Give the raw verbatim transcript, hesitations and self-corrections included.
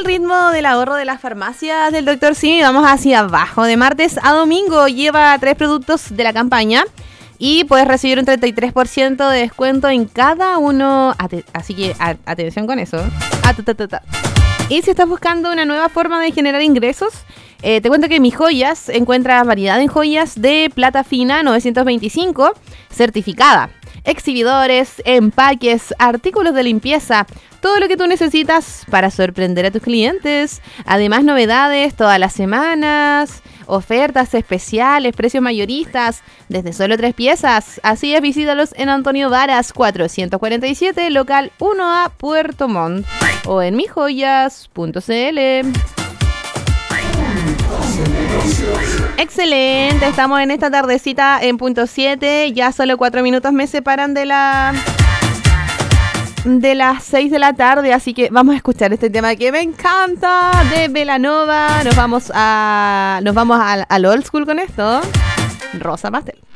ritmo del ahorro de las farmacias del doctor Simi, vamos hacia abajo. De martes a domingo lleva tres productos de la campaña y puedes recibir un treinta y tres por ciento de descuento en cada uno. Ate- así que a- atención con eso. Ah, ta, ta, ta, ta. Y si estás buscando una nueva forma de generar ingresos, eh, te cuento que en Mis Joyas encuentras variedad en joyas de plata fina novecientos veinticinco certificada. Exhibidores, empaques, artículos de limpieza, todo lo que tú necesitas para sorprender a tus clientes. Además, novedades todas las semanas, ofertas especiales, precios mayoristas, desde solo tres piezas. Así es, visítalos en Antonio Varas cuatrocientos cuarenta y siete, local uno A, Puerto Montt, o en mijoyas punto c l. Excelente, estamos en esta tardecita en punto siete, ya solo cuatro minutos me separan de la de las seis de la tarde, así que vamos a escuchar este tema que me encanta de Belanova. Nos vamos a nos vamos al, al old school con esto. Rosa Pastel.